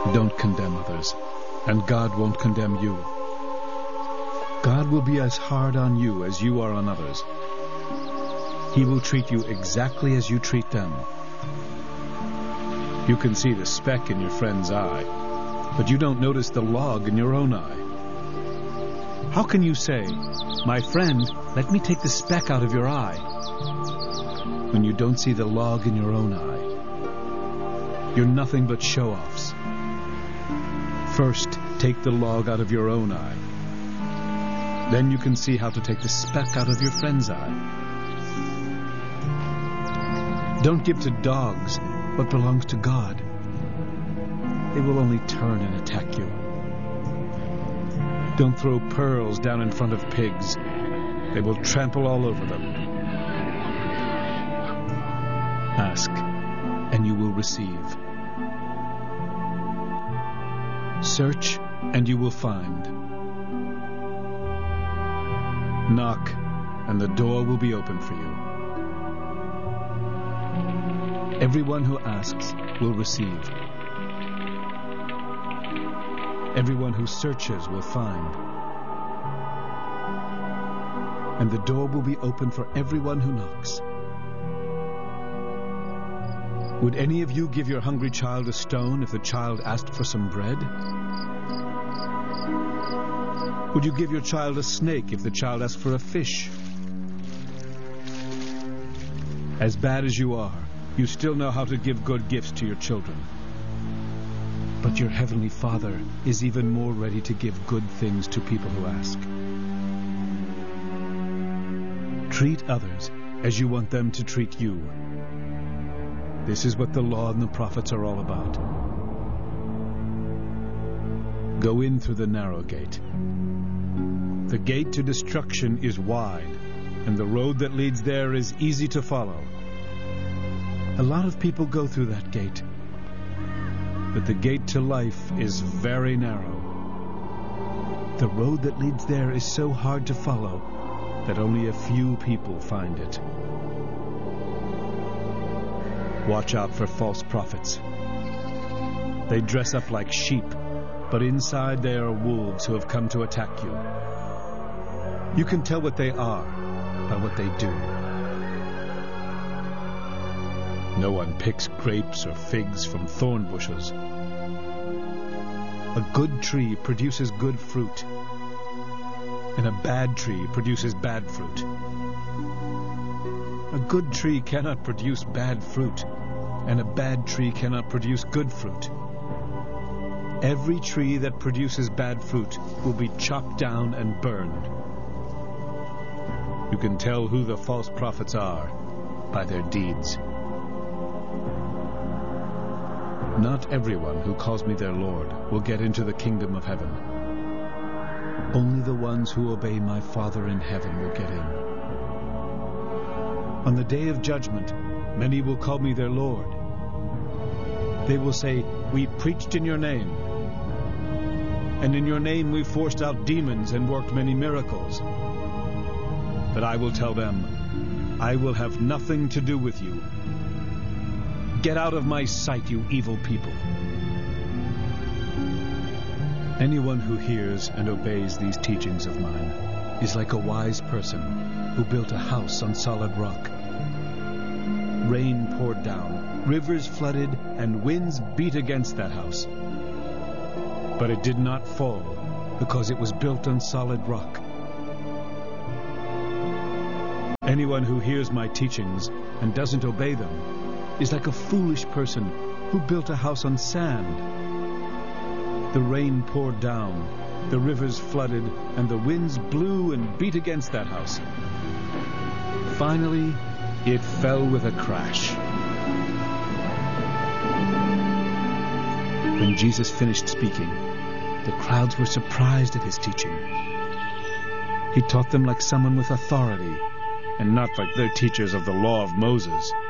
Don't condemn others, and God won't condemn you. God will be as hard on you as you are on others. He will treat you exactly as you treat them. You can see the speck in your friend's eye, but you don't notice the log in your own eye. How can you say, "My friend, let me take the speck out of your eye," when you don't see the log in your own eye? You're nothing but show-offs. First, take the log out of your own eye. Then you can see how to take the speck out of your friend's eye. Don't give to dogs what belongs to God. They will only turn and attack you. Don't throw pearls down in front of pigs. They will trample all over them. Ask, and you will receive. Search, and you will find. Knock, and the door will be open for you. Everyone who asks will receive. Everyone who searches will find. And the door will be open for everyone who knocks. Would any of you give your hungry child a stone if the child asked for some bread? Would you give your child a snake if the child asked for a fish? As bad as you are, you still know how to give good gifts to your children. But your Heavenly Father is even more ready to give good things to people who ask. Treat others as you want them to treat you. This is what the law and the prophets are all about. Go in through the narrow gate. The gate to destruction is wide, and the road that leads there is easy to follow. A lot of people go through that gate, but the gate to life is very narrow. The road that leads there is so hard to follow that only a few people find it. Watch out for false prophets. They dress up like sheep, but inside they are wolves who have come to attack you. You can tell what they are by what they do. No one picks grapes or figs from thorn bushes. A good tree produces good fruit, and a bad tree produces bad fruit. A good tree cannot produce bad fruit, and a bad tree cannot produce good fruit. Every tree that produces bad fruit will be chopped down and burned. You can tell who the false prophets are by their deeds. Not everyone who calls me their Lord will get into the kingdom of heaven. Only the ones who obey my Father in heaven will get in. On the day of judgment, many will call me their Lord. They will say, "We preached in your name, and in your name we forced out demons and worked many miracles." But I will tell them, "I will have nothing to do with you. Get out of my sight, you evil people." Anyone who hears and obeys these teachings of mine is like a wise person who built a house on solid rock. Rain poured down, rivers flooded, and winds beat against that house. But it did not fall because it was built on solid rock. Anyone who hears my teachings and doesn't obey them is like a foolish person who built a house on sand. The rain poured down, the rivers flooded, and the winds blew and beat against that house. Finally, it fell with a crash. When Jesus finished speaking, the crowds were surprised at his teaching. He taught them like someone with authority, and not like their teachers of the law of Moses.